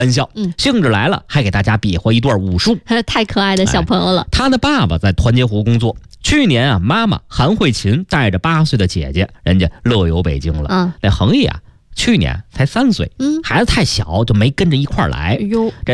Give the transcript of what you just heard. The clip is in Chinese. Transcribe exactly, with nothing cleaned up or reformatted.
恩孝， 嗯， 兴致来了还给大家比划一段武术， 太可爱的小朋友了。 哎、他的爸爸在团结湖工作，去年啊，妈妈韩慧琴带着八岁的姐姐，人家乐游北京了。 嗯， 那恒毅啊，去年才三岁， 嗯， 孩子太小就没跟着一块儿来。 哟， 这